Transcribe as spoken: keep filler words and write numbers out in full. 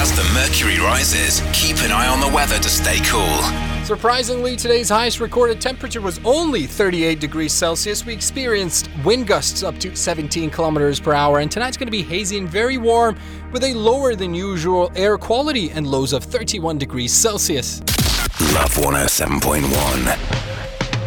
As the mercury rises, keep an eye on the weather to stay cool. Surprisingly, today's highest recorded temperature was only thirty-eight degrees Celsius. We experienced wind gusts up to seventeen kilometers per hour, and tonight's going to be hazy and very warm with a lower than usual air quality and lows of thirty-one degrees Celsius. Love one oh seven point one.